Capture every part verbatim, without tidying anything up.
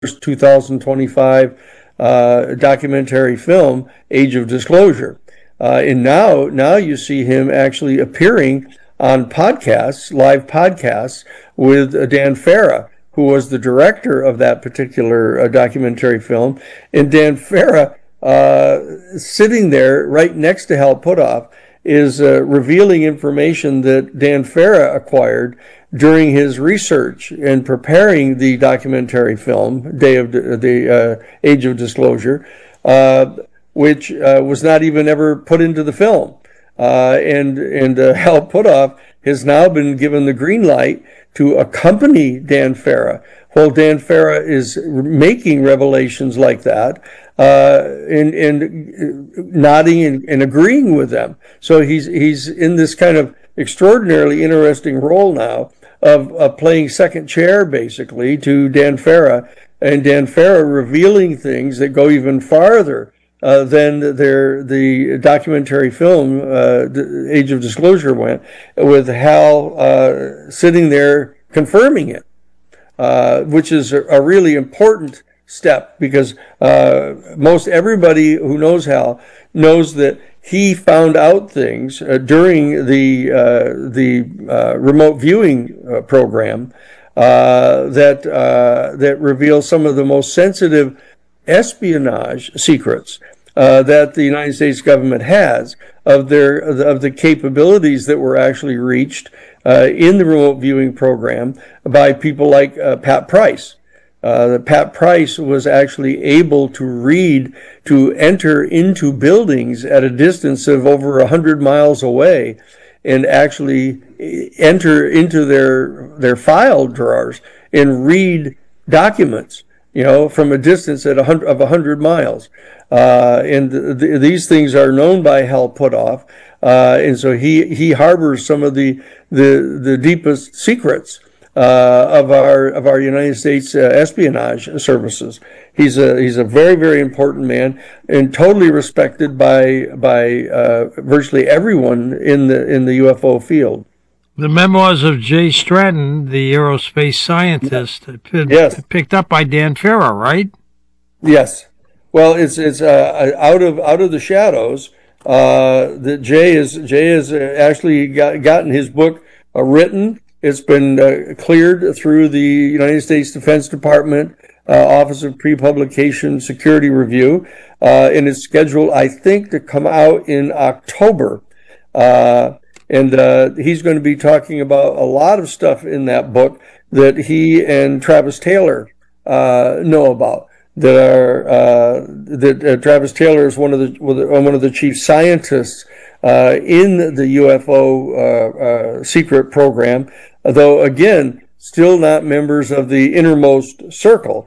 two thousand twenty-five uh, documentary film, Age of Disclosure. Uh, and now, now you see him actually appearing on podcasts, live podcasts, with uh, Dan Farah, who was the director of that particular uh, documentary film. And Dan Farah, uh, sitting there right next to Hal Puthoff, is uh, revealing information that Dan Farah acquired during his research and preparing the documentary film, Day of the uh, Age of Disclosure, uh, which uh, was not even ever put into the film. Uh, and and uh, Hal Puthoff has now been given the green light to accompany Dan Farah while Dan Farah is making revelations like that, uh, and, and nodding and, and agreeing with them. So he's he's in this kind of extraordinarily interesting role now of, of playing second chair, basically, to Dan Farah, and Dan Farah revealing things that go even farther uh, than their the documentary film, uh, the Age of Disclosure, went, with Hal uh, sitting there confirming it, uh, which is a, a really important step, because uh, most everybody who knows Hal knows that he found out things uh, during the uh, the uh, remote viewing uh, program uh, that uh, that reveal some of the most sensitive espionage secrets uh, that the United States government has of their of the capabilities that were actually reached uh, in the remote viewing program by people like uh, Pat Price. Uh, Pat Price was actually able to read, to enter into buildings at a distance of over one hundred miles away, and actually enter into their their file drawers and read documents, you know, from a distance at a hundred, of one hundred miles. Uh, and th th these things are known by Hal Puthoff, uh, and so he he harbors some of the the the deepest secrets Uh, of our of our United States uh, espionage services. He's a he's a very very important man, and totally respected by by uh, virtually everyone in the in the U F O field. The memoirs of Jay Stratton, the aerospace scientist, yes. Yes. picked up by Dan Farah, right? Yes. Well, it's it's uh, out of out of the shadows uh, that Jay is Jay has actually got, gotten his book uh, written. It's been uh, cleared through the United States Defense Department uh, Office of Pre-Publication Security Review, uh, and it's scheduled, I think, to come out in October. Uh, and uh, he's going to be talking about a lot of stuff in that book that he and Travis Taylor uh, know about. That are uh, that uh, Travis Taylor is one of the one of the chief scientists uh, in the U F O uh, uh, secret program, though again still not members of the innermost circle.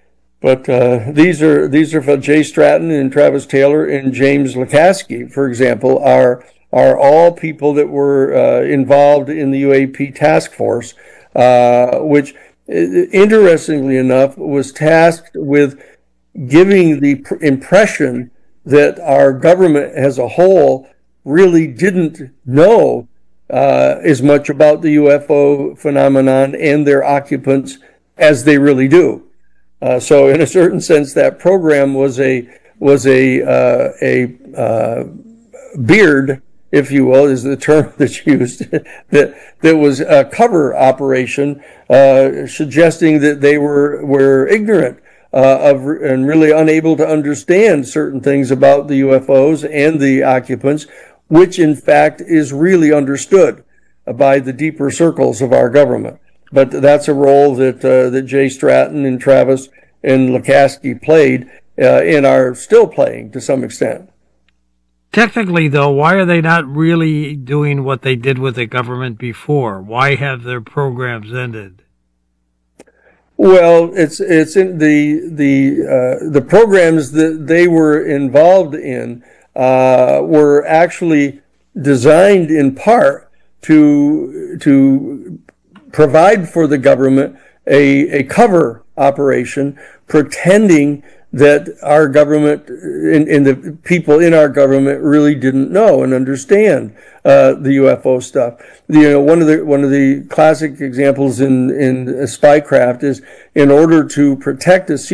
But uh, these are these are for Jay Stratton and Travis Taylor and James Lukaski, for example, are are all people that were uh, involved in the U A P task force, uh, which, interestingly enough, was tasked with giving the impression that our government as a whole really didn't know uh, as much about the U F O phenomenon and their occupants as they really do. Uh, so, in a certain sense, that program was a was a uh, a uh, beard, if you will, is the term that's used, that that was a cover operation, uh, suggesting that they were were ignorant uh, of and really unable to understand certain things about the U F Os and the occupants, which in fact is really understood by the deeper circles of our government. But that's a role that uh, that Jay Stratton and Travis and Lukaski played uh, and are still playing to some extent. Technically, though, why are they not really doing what they did with the government before? Why have their programs ended? Well, it's it's in the the uh, the programs that they were involved in uh, were actually designed in part to to provide for the government a a cover operation, pretending that our government and, and the people in our government really didn't know and understand uh, the U F O stuff. You know, one of the one of the classic examples in in spycraft is in order to protect a